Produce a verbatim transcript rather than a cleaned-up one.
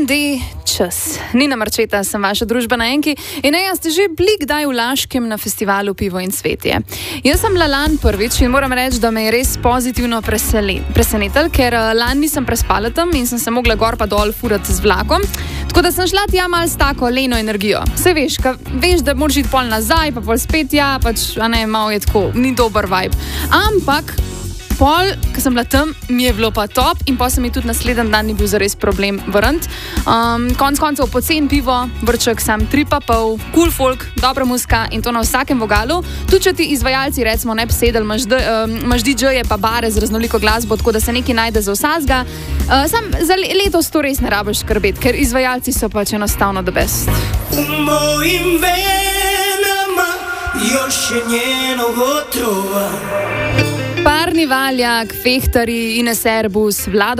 En de čas. Nina Marčeta, sem vaša družbena enki in ne, jaz ste že bili kdaj v Laškem na festivalu Pivo in cvetje. Jaz sem bila lan prvič in moram reči, da me je res pozitivno presenetil, ker lan nisem prespala tam in sem se mogla gor pa dol furati z vlakom, tako da sem šla tja malo s tako leno energijo. Saj veš, ka, veš, da moraš iti pol nazaj, pa pol spet ja, pač, a ne, malo je tako, ni dober vibe. Ampak pol, ko sem bila tam, mi je bilo pa top in pa se mi tudi naslednji dan ni bil zares problem vrniti. Um, konc koncev pocen pivo, vrček sam tri pa pol, cool folk, dobra muzika in to na vsakem vogalu. Tudi če ti izvajalci recimo ne bi sedeli, imaš, um, imaš D J-je pa bare z raznoliko glasbo, tako da se nekaj najde za vsazga. Uh, sam za letos to res ne rabiš skrbeti, ker izvajalci so pač enostavno the best. U mojim venama još je njenog otrova. Parni Valjak, Fehtari, Ines Erbus, Vlado